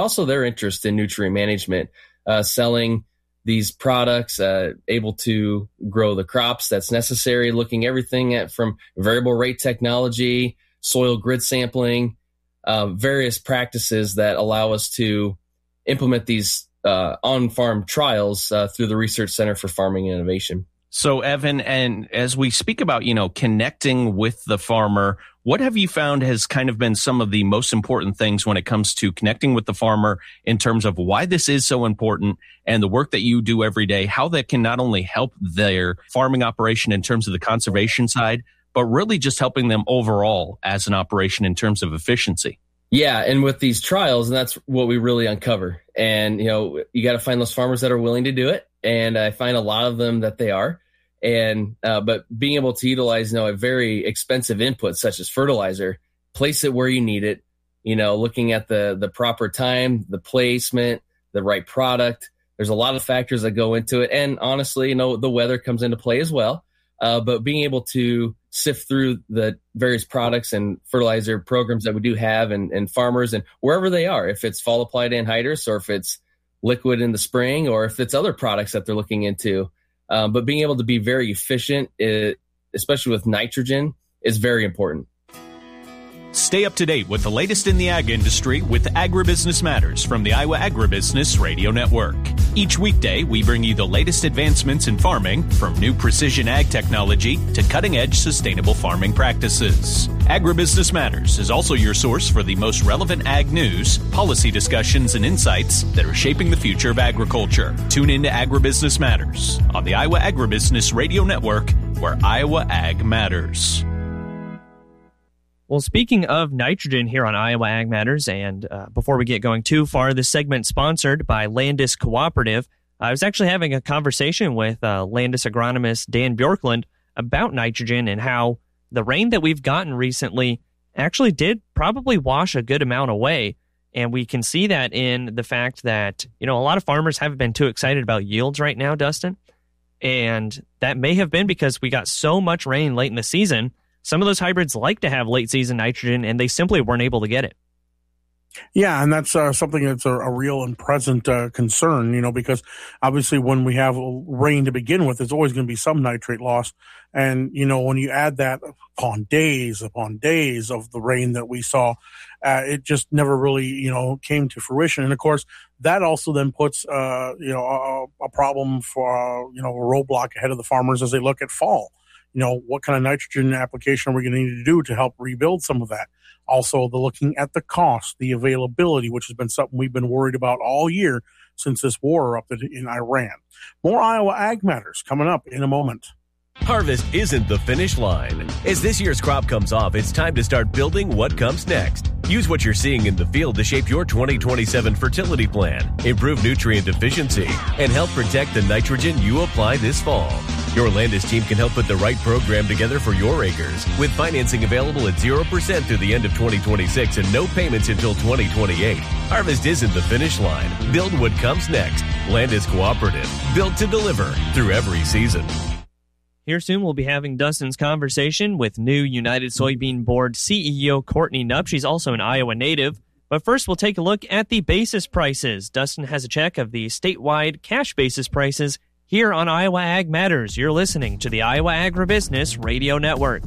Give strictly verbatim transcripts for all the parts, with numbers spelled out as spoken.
also their interest in nutrient management, uh, selling these products, uh, able to grow the crops that's necessary, looking everything at from variable rate technology, soil grid sampling, uh, various practices that allow us to implement these uh, on-farm trials uh, through the Research Center for Farming Innovation. So, Evan, and as we speak about, you know, connecting with the farmer, what have you found has kind of been some of the most important things when it comes to connecting with the farmer in terms of why this is so important and the work that you do every day, how that can not only help their farming operation in terms of the conservation side, but really just helping them overall as an operation in terms of efficiency? Yeah, and with these trials, and that's what we really uncover. And, you know, you got to find those farmers that are willing to do it. And I find a lot of them that they are. And, uh, but being able to utilize, you know, a very expensive input such as fertilizer, place it where you need it, you know, looking at the, the proper time, the placement, the right product. There's a lot of factors that go into it. And honestly, you know, the weather comes into play as well. Uh, but being able to sift through the various products and fertilizer programs that we do have and, and farmers and wherever they are, if it's fall applied anhydrous or if it's liquid in the spring or if it's other products that they're looking into. Um, but being able to be very efficient, it, especially with nitrogen, is very important. Stay up to date with the latest in the ag industry with Agribusiness Matters from the Iowa Agribusiness Radio Network. Each weekday, we bring you the latest advancements in farming, from new precision ag technology to cutting-edge sustainable farming practices. Agribusiness Matters is also your source for the most relevant ag news, policy discussions, and insights that are shaping the future of agriculture. Tune in to Agribusiness Matters on the Iowa Agribusiness Radio Network, where Iowa Ag matters. Well, speaking of nitrogen here on Iowa Ag Matters, and uh, before we get going too far, this segment sponsored by Landis Cooperative. I was actually having a conversation with uh, Landis agronomist Dan Bjorklund about nitrogen and how the rain that we've gotten recently actually did probably wash a good amount away. And we can see that in the fact that, you know, a lot of farmers haven't been too excited about yields right now, Dustin. And that may have been because we got so much rain late in the season. Some of those hybrids like to have late season nitrogen, and they simply weren't able to get it. Yeah, and that's uh, something that's a, a real and present uh, concern, you know, because obviously when we have rain to begin with, there's always going to be some nitrate loss. And, you know, when you add that upon days upon days of the rain that we saw, uh, it just never really, you know, came to fruition. And, of course, that also then puts, uh, you know, a, a problem for, uh, you know, a roadblock ahead of the farmers as they look at fall. You know, what kind of nitrogen application are we going to need to do to help rebuild some of that? Also, the looking at the cost, the availability, which has been something we've been worried about all year since this war erupted in Iran. More Iowa Ag Matters coming up in a moment. Harvest isn't the finish line. As this year's crop comes off, it's time to start building what comes next. Use what you're seeing in the field to shape your twenty twenty-seven fertility plan, improve nutrient efficiency, and help protect the nitrogen you apply this fall. Your Landis team can help put the right program together for your acres, with financing available at zero percent through the end of twenty twenty-six and no payments until twenty twenty-eight. Harvest isn't the finish line. Build what comes next. Landis Cooperative, built to deliver through every season. Here soon, we'll be having Dustin's conversation with new United Soybean Board C E O Courtney Knupp. She's also an Iowa native. But first, we'll take a look at the basis prices. Dustin has a check of the statewide cash basis prices here on Iowa Ag Matters. You're listening to the Iowa Agribusiness Radio Network.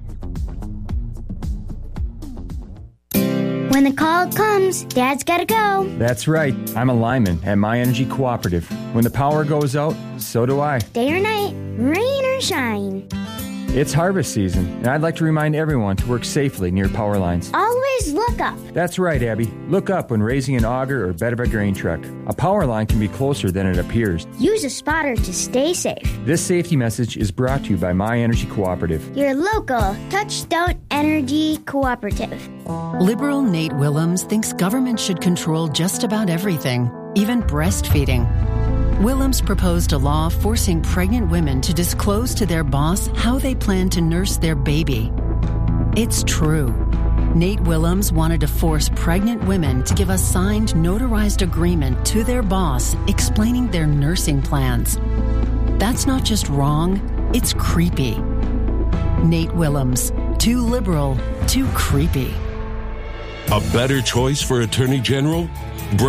When the call comes, Dad's gotta go. That's right. I'm a lineman at My Energy Cooperative. When the power goes out, so do I. Day or night, rain or shine. It's harvest season, and I'd like to remind everyone to work safely near power lines. Always look up. That's right, Abby. Look up when raising an auger or bed of a grain truck. A power line can be closer than it appears. Use a spotter to stay safe. This safety message is brought to you by My Energy Cooperative. Your local Touchstone Energy Cooperative. Liberal Nate Willems thinks government should control just about everything, even breastfeeding. Willems proposed a law forcing pregnant women to disclose to their boss how they plan to nurse their baby. It's true. Nate Willems wanted to force pregnant women to give a signed, notarized agreement to their boss explaining their nursing plans. That's not just wrong, it's creepy. Nate Willems, too liberal, too creepy. A better choice for Attorney General?